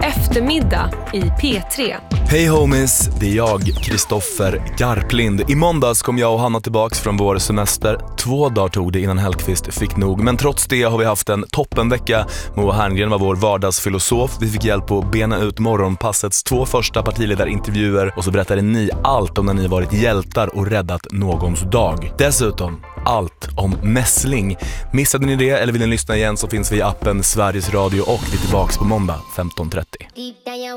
Eftermiddag i P3. Hej homies, det är jag, Kristoffer Garplind. I måndags kom jag och Hanna tillbaks från vår semester. 2 dagar tog det innan Hellqvist fick nog. Men trots det har vi haft en toppenvecka. Moa Herngren var vår vardagsfilosof. Vi fick hjälp att bena ut morgonpassets 2 första partiledarintervjuer. Och så berättade ni allt om när ni varit hjältar och räddat någons dag. Dessutom allt om mässling. Missade ni det eller vill ni lyssna igen så finns vi i appen Sveriges Radio och vi är tillbaks på måndag 15:30.